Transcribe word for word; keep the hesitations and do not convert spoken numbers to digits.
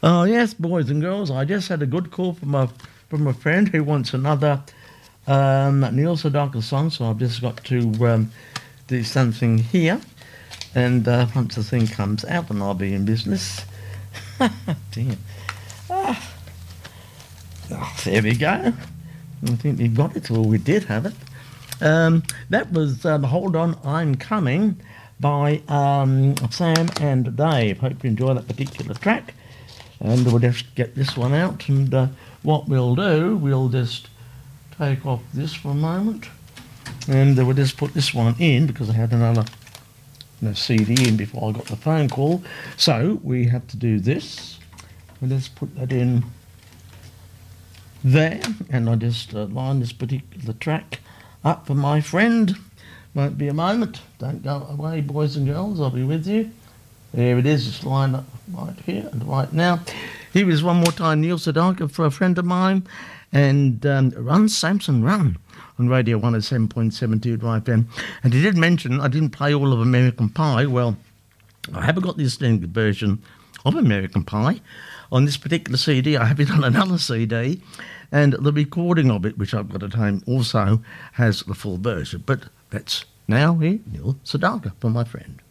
Oh yes, boys and girls, I just had a good call from a from a friend who wants another um, Neil Sedaka song, so I've just got to um, do something here, and uh, once the thing comes out, then I'll be in business. Damn. Ah. Oh, there we go. I think we got it, or we did have it. Um, that was um, Hold On, I'm Coming by um, Sam and Dave. Hope you enjoy that particular track. And we'll just get this one out, and uh, what we'll do, we'll just take off this for a moment, and uh, we'll just put this one in, because I had another you know, C D in before I got the phone call. So we have to do this. We'll just put that in there, and I just uh, line this particular track up for my friend. Won't be a moment. Don't go away, boys and girls. I'll be with you. There it is. It's lined up right here and right now. Here is one more time Neil Sedaka for a friend of mine, and um, Run Samson Run on Radio one oh seven point seven two Dry F M. And he did mention I didn't play all of American Pie. Well, I haven't got the extended version of American Pie on this particular C D. I have it on another C D, and the recording of it, which I've got at home, also has the full version. But that's now here, Neil Sedaka for my friend.